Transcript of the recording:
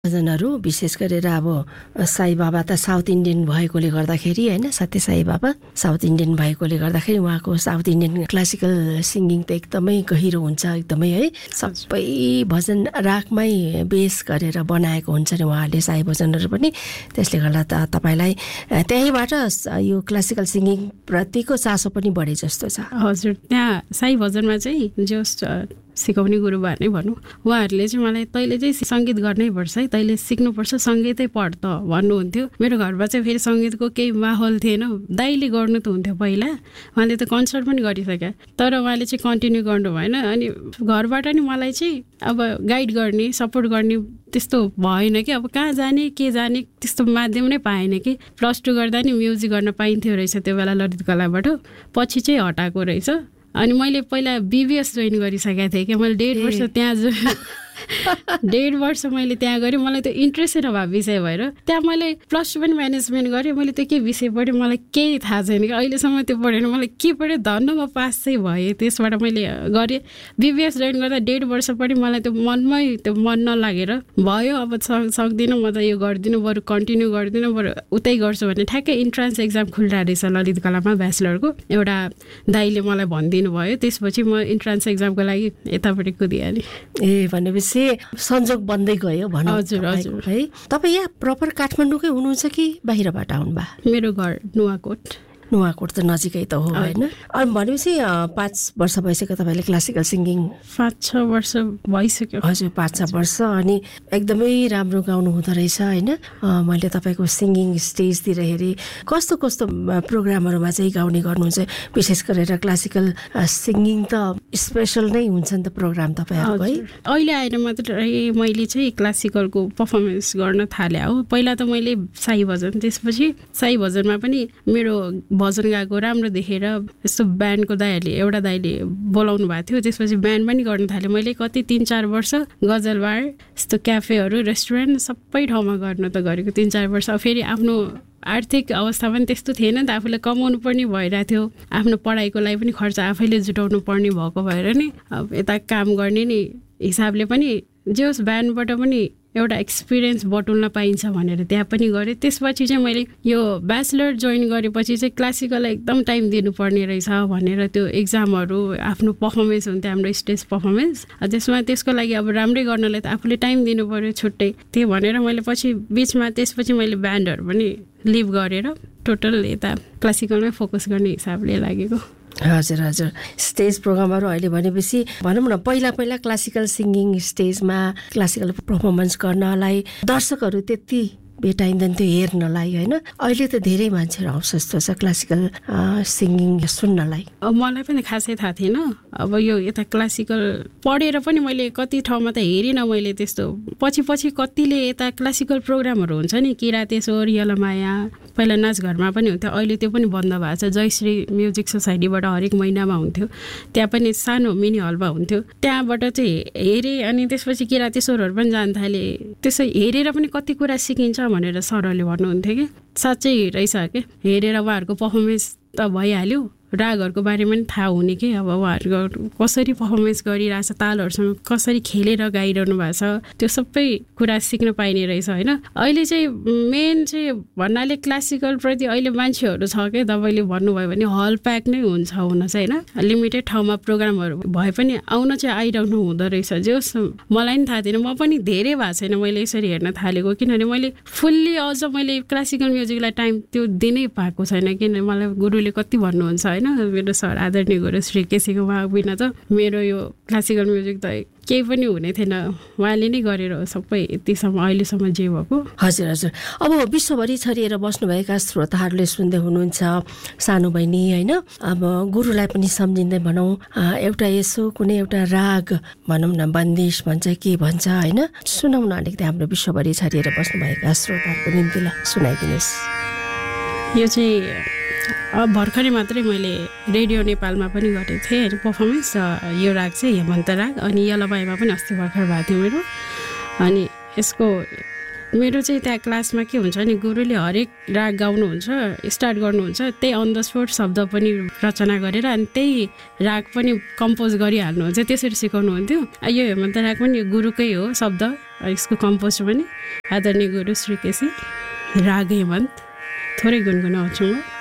भजनहरू विशेष गरेर अब साई बाबा त साउथ इन्डियन भएकोले गर्दाखेरि हैन, सत्य साई बाबा साउथ इन्डियन भएकोले गर्दाखेरि उहाँको साउथ इन्डियन क्लासिकल सिङ्गिङ त एकदमै गहिरो हुन्छ, एकदमै है। सबै भजन रागमै बेस गरेर बनाएको हुन्छ नि उहाँले साई भजनहरू पनि। त्यसले गर्दा त तपाईलाई त्यहीबाट यो क्लासिकल सिङ्गिङ प्रतिको चासो पनि बढे जस्तो छ। हजुर, त्यहाँ साई भजनमा चाहिँ जस्ट सिकाउने गुरुबा नै भनौँ, उहाँहरूले चाहिँ मलाई तैँले चाहिँ सङ्गीत गर्नै पर्छ है, तैँले सिक्नुपर्छ, सङ्गीतै पढ त भन्नुहुन्थ्यो। मेरो घरमा चाहिँ फेरि सङ्गीतको केही माहौल थिएन। दाइले गर्नु त हुन्थ्यो पहिला, उहाँले त कन्सर्ट पनि गरिसके, तर उहाँले चाहिँ कन्टिन्यू गर्नु भएन। अनि घरबाट नि मलाई चाहिँ अब गाइड गर्ने, सपोर्ट गर्ने त्यस्तो भएन कि। अब कहाँ जाने के जाने त्यस्तो माध्यम नै पाएन कि। +2 गर्दा नि म्युजिक गर्न पाइन्थ्यो रहेछ त्यो बेला ललित कलाबाट, पछि चाहिँ हटाएको रहेछ। अनि मैले पहिला BBS जोइन गरिसकेको थिएँ कि। मैले 1.5 वर्ष त्यहाँ 1.5 वर्ष मैले त्यहाँ गरेँ। मलाई त्यो इन्ट्रेस्टै नभए विषय भएर त्यहाँ मैले +2 पनि म्यानेजमेन्ट गरेँ। मैले त्यो के विषय पढेँ मलाई केही थाहा छैन कि, अहिलेसम्म त्यो पढेन। मलाई के पढेँ धन्न म पास चाहिँ भएँ। त्यसबाट मैले गरेँ। BBS जोइन गर्दा 1.5 वर्ष पढेँ। मलाई त्यो मनमै त्यो मन नलागेर भयो, अब सक्दिनँ म त यो गर्दिनँ, बरु कन्टिन्यू गर्दिनँ, बरु उतै गर्छु भने ठ्याक्कै इन्ट्रान्स एक्जाम खुलिरहेको रहेछ ललित कलामा ब्याचलरको। एउटा दाइले मलाई भनिदिनु भयो। त्यसपछि म इन्ट्रान्स एक्जामको लागि यतापट्टि कुदिहालेँ। ए भनेपछि संजोग बन्दै गयो भनौँ। हजुर हजुर। है तपाईँ यहाँ प्रपर काठमाडौँकै हुनुहुन्छ कि बाहिरबाट आउनुभयो? मेरो घर नुवाकोट। नुवाकोट त नजिकै त हो होइन? अनि भनेपछि 5 वर्ष भइसक्यो तपाईँले क्लासिकल सिङ्गिङ? 5-6 वर्ष भइसक्यो। हजुर, 5-6 वर्ष। अनि एकदमै राम्रो गाउनु हुँदो रहेछ होइन? मैले तपाईँको सिङ्गिङ स्टेजतिर हेरेँ। कस्तो कस्तो प्रोग्रामहरूमा चाहिँ गाउने गर्नुहुन्छ? विशेष गरेर क्लासिकल सिङ्गिङ त स्पेसल नै हुन्छ नि त प्रोग्राम तपाईँहरूको है? अहिले आएर मात्रै मैले चाहिँ क्लासिकलको पर्फर्मेन्स गर्न थालेँ हो। पहिला त मैले साई भजन, त्यसपछि साई भजनमा पनि मेरो भजन गाएको राम्रो देखेर यस्तो ब्यान्डको दाइहरूले, एउटा दाइले बोलाउनु भएको थियो। त्यसपछि ब्यान्ड पनि गर्न थालेँ मैले। कति 3-4 वर्ष गजल बार, यस्तो क्याफेहरू, रेस्टुरेन्ट सबै ठाउँमा गर्न त गरेको 3-4 वर्ष। फेरि आफ्नो आर्थिक अवस्था पनि त्यस्तो थिएन नि त, आफूले कमाउनु पर्ने भइरहेको थियो। आफ्नो पढाइको लागि पनि खर्च आफैले जुटाउनु पर्ने भएको भएर नि अब यता काम गर्ने नि हिसाबले पनि जे होस् ब्यान्डबाट पनि एउटा एक्सपिरियन्स बटुल्न पाइन्छ भनेर त्यहाँ पनि गरेँ। त्यसपछि चाहिँ मैले यो ब्याचलर जोइन गरेपछि चाहिँ क्लासिकल एकदम टाइम दिनुपर्ने रहेछ भनेर त्यो एक्जामहरू, आफ्नो पर्फर्मेन्स हुन्थ्यो हाम्रो स्टेज पर्फर्मेन्स, त्यसमा त्यसको लागि अब राम्रै गर्नलाई त आफूले टाइम दिनु पऱ्यो छुट्टै। त्यही भनेर मैले बिचमा त्यसपछि मैले ब्यान्डहरू पनि लिभ गरेर टोटल यता क्लासिकलमै फोकस गर्ने हिसाबले लागेको। हजुर हजुर। स्टेज प्रोग्रामहरू अहिले भनेपछि भनौँ न, पहिला क्लासिकल सिङ्गिङ स्टेजमा क्लासिकल पर्फर्मेन्स गर्नलाई दर्शकहरू त्यति भेटाइँदैन थियो हेर्नलाई होइन? अहिले त धेरै मान्छेहरू आउँछ जस्तो छ क्लासिकल सिङ्गिङ सुन्नलाई। मलाई पनि खासै थाहा थिएन। अब यो यता क्लासिकल पढेर पनि मैले कति ठाउँमा त हेरिनँ मैले त्यस्तो। पछि कतिले यता क्लासिकल प्रोग्रामहरू हुन्छ नि, किरातेश्वर, यलमाया, पहिला नाचघरमा पनि हुन्थ्यो, अहिले त्यो पनि बन्द भएको छ। जयश्री म्युजिक सोसाइटीबाट हरेक महिनामा हुन्थ्यो, त्यहाँ पनि सानो मिनी हलमा हुन्थ्यो। त्यहाँबाट चाहिँ हेरेँ अनि त्यसपछि किरातेश्वरहरू पनि जान थालेँ। त्यसै हेरेर पनि कति कुरा सिकिन्छ भनेर सरहरूले भन्नुहुन्थ्यो कि साँच्चै रहेछ कि। हेरेर उहाँहरूको पर्फर्मेन्स त भइहाल्यो, रागहरूको बारेमा पनि थाहा हुने कि अब उहाँहरूको कसरी पर्फर्मेन्स गरिरहेछ, तालहरूसँग कसरी खेलेर गाइरहनु भएको छ, त्यो सबै कुरा सिक्न पाइने रहेछ होइन? अहिले चाहिँ मेन चाहिँ भन्नाले क्लासिकलप्रति अहिले मान्छेहरू छ क्या। तपाईँले भन्नुभयो भने हल प्याक नै हुन्छ हुन चाहिँ होइन? लिमिटेड ठाउँमा प्रोग्रामहरू भए पनि आउन चाहिँ आइरहनु हुँदो रहेछ। जे होस् मलाई पनि थाहा थिएन, म पनि धेरै भएको छैन मैले यसरी हेर्न थालेको, किनभने मैले फुल्ली अझ मैले क्लासिकल म्युजिकलाई टाइम त्यो दिनै पाएको छैन। किन मलाई गुरुले कति भन्नुहुन्छ होइन, मेरो सर आदरणीय गुरु श्री केसी उहाँ बिना त मेरो यो क्लासिकल म्युजिक त केही पनि हुने थिएन। उहाँले नै गरेर सबै यतिसम्म अहिलेसम्म जे भएको। हजुर हजुर। अब विश्वभरि छरिएर बस्नुभएका श्रोताहरूले सुन्दै हुनुहुन्छ सानो बहिनी होइन? अब गुरुलाई पनि सम्झिँदै भनौँ, एउटा यसो कुनै एउटा राग भनौँ न, बन्दिश भन्छ के भन्छ होइन? सुनाउन अलिकति हाम्रो विश्वभरि छरिएर बस्नुभएका श्रोताहरूको निम्ति ल सुनाइदिनुहोस्। यो चाहिँ भर्खरै मात्रै मैले रेडियो नेपालमा पनि गरेको थिएँ होइन पर्फर्मेन्स। यो राग चाहिँ हेमन्त राग, अनि यलमायामा पनि अस्ति भर्खर भएको थियो मेरो। अनि यसको मेरो चाहिँ त्यहाँ क्लासमा के हुन्छ नि गुरुले हरेक राग गाउनुहुन्छ स्टार्ट गर्नुहुन्छ त्यही अन द स्पोट शब्द पनि रचना गरेर अनि त्यही राग पनि कम्पोज गरिहाल्नुहुन्छ त्यसरी सिकाउनुहुन्थ्यो। यो हेमन्त राग पनि गुरुकै हो शब्द यसको कम्पोज पनि आदरणीय गुरु श्री केसी राग हेमन्त थोरै गुनगुनाउँछु म।